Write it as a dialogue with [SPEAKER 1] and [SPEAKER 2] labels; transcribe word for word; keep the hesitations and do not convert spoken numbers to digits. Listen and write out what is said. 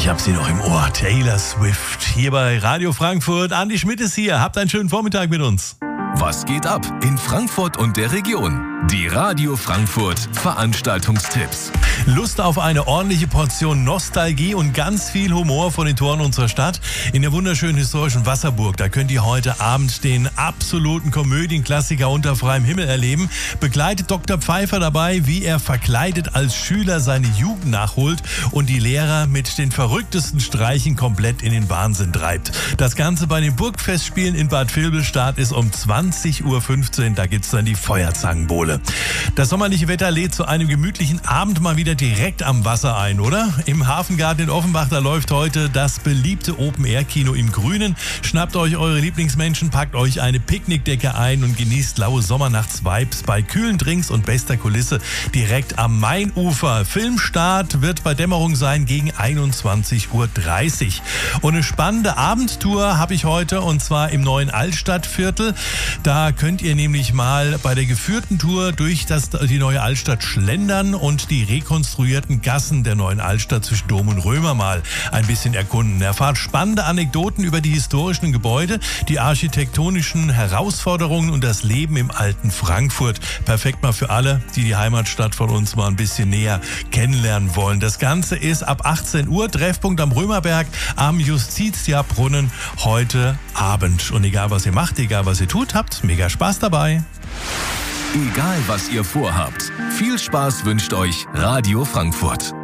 [SPEAKER 1] Ich hab sie noch im Ohr. Taylor Swift. Hier bei Radio Frankfurt. Andi Schmidt ist hier. Habt einen schönen Vormittag mit uns.
[SPEAKER 2] Was geht ab in Frankfurt und der Region? Die Radio Frankfurt Veranstaltungstipps.
[SPEAKER 1] Lust auf eine ordentliche Portion Nostalgie und ganz viel Humor vor den Toren unserer Stadt? In der wunderschönen historischen Wasserburg, da könnt ihr heute Abend den absoluten Komödienklassiker unter freiem Himmel erleben. Begleitet Doktor Pfeiffer dabei, wie er verkleidet als Schüler seine Jugend nachholt und die Lehrer mit den verrücktesten Streichen komplett in den Wahnsinn treibt. Das Ganze bei den Burgfestspielen in Bad Vilbel. Start ist um zwanzig Uhr fünfzehn, da gibt's dann die Feuerzangenbowle. Das sommerliche Wetter lädt zu einem gemütlichen Abend mal wieder direkt am Wasser ein, oder? Im Hafengarten in Offenbach, da läuft heute das beliebte Open-Air-Kino im Grünen. Schnappt euch eure Lieblingsmenschen, packt euch eine Picknickdecke ein und genießt laue Sommernachtsvibes bei kühlen Drinks und bester Kulisse direkt am Mainufer. Filmstart wird bei Dämmerung sein gegen einundzwanzig Uhr dreißig. Und eine spannende Abendtour habe ich heute, und zwar im neuen Altstadtviertel. Da könnt ihr nämlich mal bei der geführten Tour durch das, die neue Altstadt schlendern und die rekonstruierten Gassen der neuen Altstadt zwischen Dom und Römer mal ein bisschen erkunden. Erfahrt spannende Anekdoten über die historischen Gebäude, die architektonischen Herausforderungen und das Leben im alten Frankfurt. Perfekt mal für alle, die die Heimatstadt von uns mal ein bisschen näher kennenlernen wollen. Das Ganze ist ab achtzehn Uhr, Treffpunkt am Römerberg am Justitia-Brunnen heute Abend. Und egal was ihr macht, egal was ihr tut, habt mega Spaß dabei.
[SPEAKER 2] Egal was ihr vorhabt, viel Spaß wünscht euch Radio Frankfurt.